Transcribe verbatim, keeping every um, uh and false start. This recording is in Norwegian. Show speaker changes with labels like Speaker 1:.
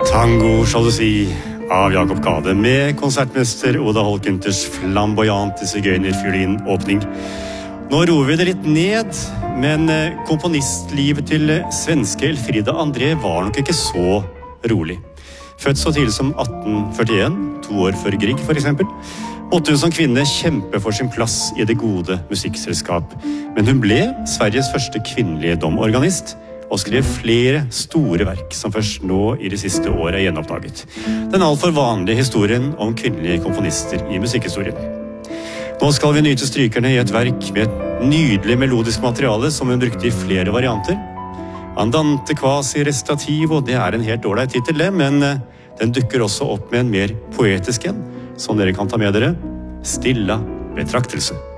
Speaker 1: Tango Jalousi av Jakob Gade med konsertmester Oda Holkenters flamboyante sigøynerfiolin-åpning. Nå roer vi det litt ned, men komponistlivet til svenske Elfrida André var nok ikke så rolig. Født så tidlig som atten førtien, to år før Grieg for eksempel, måtte hun som kvinne kjempe for sin plass i det gode musikkselskap. Men hun ble Sveriges første kvinnelige domorganist, og skrev flere store verk som først nå i de siste årene er gjenoppdaget. Den alt for vanlige historien om kvinnelige komponister i musikkhistorien. Nå skal vi nyte strykerne i et verk med et nydelig melodisk materiale som hun brukte i flere varianter. Andante quasi restativo, det er en helt ålreit titel, men den dukker også opp med en mer poetisk en, som dere kan ta med dere. Stilla betraktelse.